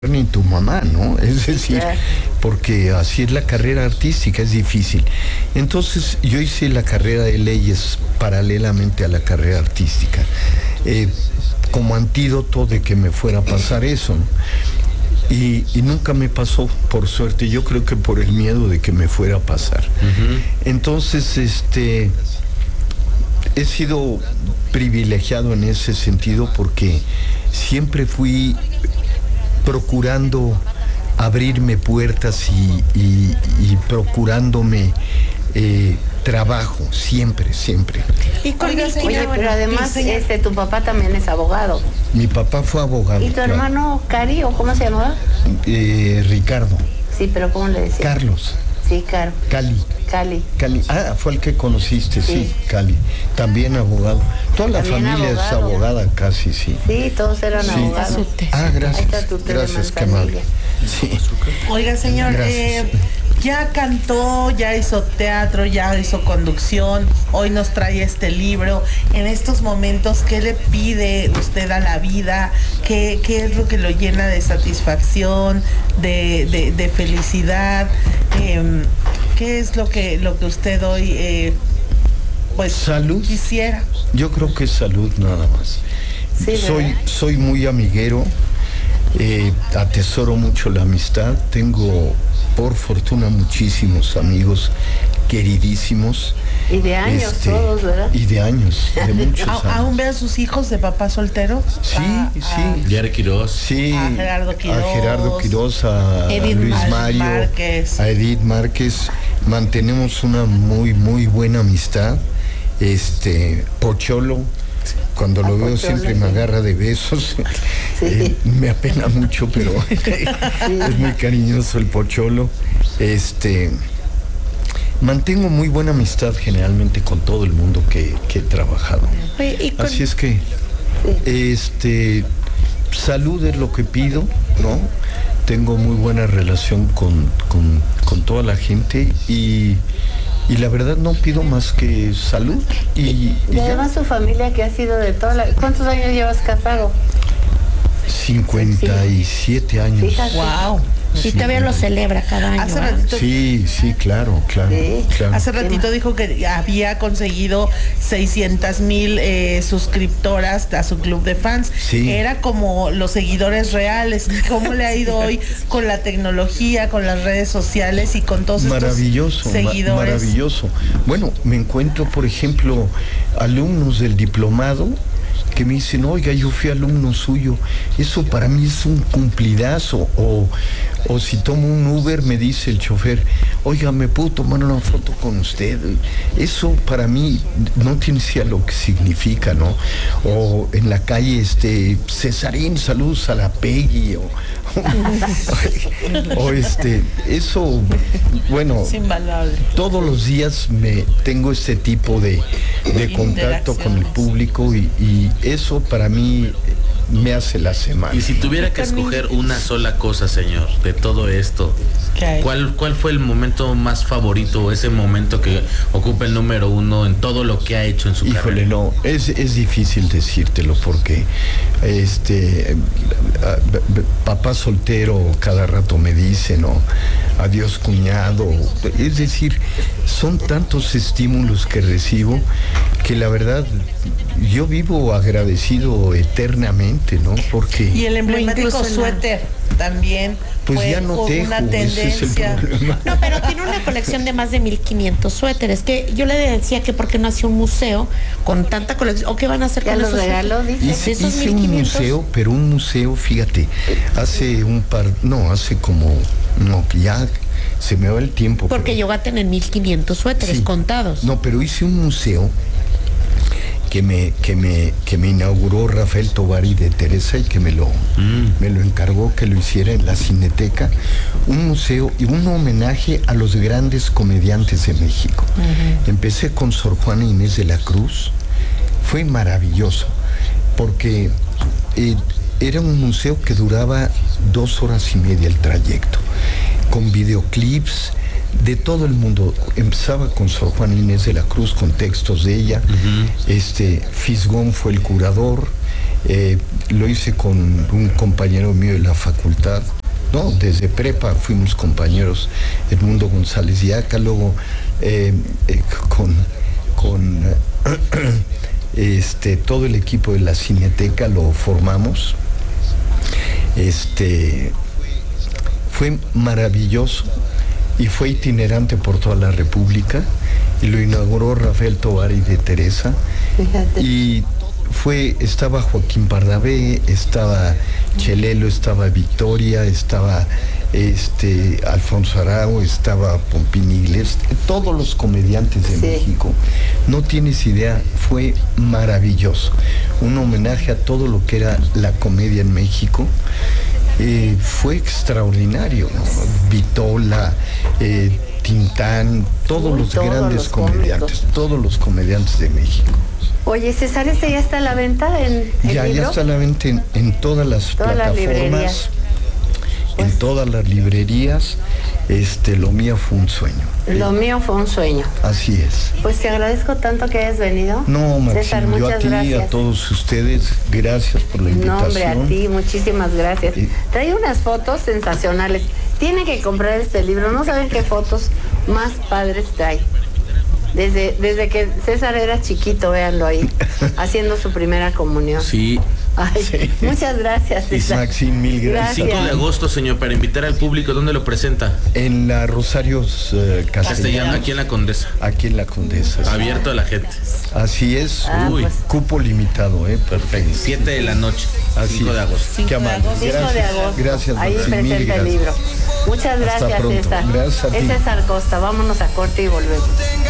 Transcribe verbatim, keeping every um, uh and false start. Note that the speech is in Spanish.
ni tu mamá, ¿no? Es decir, porque así es la carrera artística, es difícil. Entonces yo hice la carrera de leyes paralelamente a la carrera artística, eh, como antídoto de que me fuera a pasar eso, ¿no? Y, y nunca me pasó, por suerte. Yo creo que por el miedo de que me fuera a pasar. Uh-huh. Entonces, este, he sido privilegiado en ese sentido porque siempre fui procurando abrirme puertas y, y, y procurándome eh, trabajo, siempre, siempre. Y con Oiga, Cristina, oye, bueno, pero además este, tu papá también es abogado. Mi papá fue abogado. ¿Y tu claro. hermano Cari, o cómo se llamaba? Eh, Ricardo. Sí, pero ¿cómo le decía? Carlos. Sí, Caro. Cali. Cali. Cali. Ah, fue el que conociste, sí, sí Cali. También abogado. Toda la también familia abogado. Es abogada casi, sí. Sí, todos eran sí. abogados. Ah, gracias. Ahí está tu té de gracias, qué manzanilla. amable. Sí. Oiga, señor, eh, ya cantó, ya hizo teatro, ya hizo conducción, hoy nos trae este libro. En estos momentos, ¿qué le pide usted a la vida? ¿Qué, qué es lo que lo llena de satisfacción, de, de, de felicidad? Eh, ¿Qué es lo que, lo que usted hoy eh, pues salud. quisiera? Yo creo que es salud nada más. Sí, soy, soy muy amiguero, eh, atesoro mucho la amistad, tengo por fortuna muchísimos amigos queridísimos. Y de años este, todos, ¿verdad? Y de años, de muchos años. ¿Aún ve a sus hijos de papá soltero? Sí, a, sí. A Gerard Quiroz. Sí. A Gerardo Quiroz. A Gerardo Quiroz, a Edith Luis Mar- Mario, Márquez. a Edith Márquez. Mantenemos una muy, muy buena amistad. Este, Pocholo, cuando lo veo siempre me agarra de besos. Sí. Eh, me apena mucho, pero sí. Es muy cariñoso el Pocholo. Este, mantengo muy buena amistad generalmente con todo el mundo que, que he trabajado. Oye, ¿y con... Así es que, este, salud es lo que pido, ¿no? Tengo muy buena relación con, con, con toda la gente y Y la verdad no pido más que salud. Y, y, y además tu familia que ha sido de toda la... ¿Cuántos años llevas casado? cincuenta y siete años. Fíjate. Wow. Y todavía lo celebra cada año. Hace ¿eh? ratito, sí, sí, claro, claro, sí. claro. Hace ratito dijo que había conseguido seiscientas mil eh, suscriptoras a su club de fans. Sí. Era como los seguidores reales. ¿Cómo le ha ido hoy con la tecnología, con las redes sociales y con todos maravilloso, estos seguidores? Ma- maravilloso. Bueno, me encuentro, por ejemplo, alumnos del diplomado que me dicen, oiga, yo fui alumno suyo, eso para mí es un cumplidazo. O, o si tomo un Uber, me dice el chofer, oiga, ¿me puedo tomar una foto con usted? Eso para mí no tiene idea lo que significa, ¿no? O en la calle, este, Cesarín, saludos a la Peggy, o, o este, eso, bueno, es invaluable. Todos los días me tengo este tipo de, de contacto con el público y, y eso para mí me hace la semana. Y si tuviera que escoger una sola cosa, señor, de todo esto, ¿cuál, cuál fue el momento más favorito o ese momento que ocupa el número uno en todo lo que ha hecho en su Híjole, carrera? no, es, es difícil decírtelo porque este papá soltero cada rato me dice, ¿no? Adiós cuñado. Es decir, son tantos estímulos que recibo que la verdad yo vivo agradecido eternamente, ¿no? Porque... Y el emblemático suéter también pues fue ya no tejo, una tendencia. ese es el problema. No, pero tiene una colección de más de mil quinientos suéteres, que yo le decía que por qué no hacía un museo con tanta colección, o qué van a hacer ya con los esos regaló, dice. Hice, esos hice un museo, pero un museo, fíjate, hace un par, no, hace como, no, que ya se me va el tiempo. Porque pero, llegó a tener mil quinientos suéteres sí, contados. No, pero hice un museo que me, que me, que me inauguró Rafael Tovari de Teresa y que me lo, mm. me lo encargó que lo hiciera en la Cineteca, un museo y un homenaje a los grandes comediantes de México. Uh-huh. Empecé con Sor Juana Inés de la Cruz, fue maravilloso, porque eh, era un museo que duraba dos horas y media el trayecto, con videoclips de todo el mundo. Empezaba con Sor Juana Inés de la Cruz, con textos de ella. Uh-huh. Este, Fisgón fue el curador, Eh, lo hice con un compañero mío de la facultad. No, desde prepa fuimos compañeros, Edmundo González Yaca, luego eh, eh, con, con este, todo el equipo de la Cineteca lo formamos. Este, fue maravilloso y fue itinerante por toda la República y lo inauguró Rafael Tovar y de Teresa. Fíjate. Y fue, estaba Joaquín Pardavé, estaba Chelelo, estaba Victoria, estaba este Alfonso Arau, estaba Pompín Iglesias, todos los comediantes de sí. México. No tienes idea, fue maravilloso. Un homenaje a todo lo que era la comedia en México. Eh, fue extraordinario, ¿no? Vitola, eh, Tintán, todos Uy, los todos grandes los comediantes, cómicos. todos los comediantes de México. Oye, César, ¿este ya está a la venta en el Ya, libro? ya está a la venta en, en todas las todas plataformas, las en pues, todas las librerías. Este, lo mío fue un sueño. Lo mío fue un sueño. Así es. Pues te agradezco tanto que hayas venido. No, Maxine, César, yo muchas a ti, gracias. a todos ustedes, gracias por la invitación. No, hombre, a ti, muchísimas gracias. Sí. Trae unas fotos sensacionales. Tienen que comprar este libro. No saben qué fotos más padres trae. Desde, desde que César era chiquito, véanlo ahí, haciendo su primera comunión. Sí. Ay, sí. Muchas gracias, César. Maxine, mil gracias. El cinco de agosto, señor, para invitar al público, ¿dónde lo presenta? En la Rosarios uh, Castellana, aquí en la Condesa. Aquí en la Condesa. Sí. Abierto a la gente. Así es. Ah, Uy, pues. Cupo limitado, ¿eh? Perfecto. siete de la noche. Así cinco de agosto. Qué amable. cinco de agosto. Gracias, ahí Maxine, presenta el libro. Muchas gracias, César. Gracias a ti. Es César Costa. Vámonos a corte y volvemos.